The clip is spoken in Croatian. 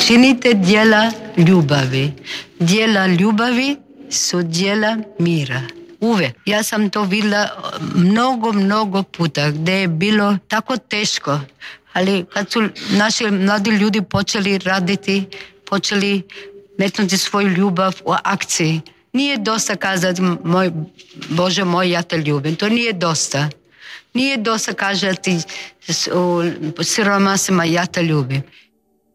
Činite djela ljubavi. Djela ljubavi su djela mira. Uvijek. Ja sam to vidjela mnogo puta gdje je bilo tako teško. Ali kad su naši mladi ljudi počeli raditi, počeli metnuti svoju ljubav u akciji, nije dosta kazati Bože moj, ja te ljubim. To nije dosta. Nije dosta kazati siromasima ja te ljubim.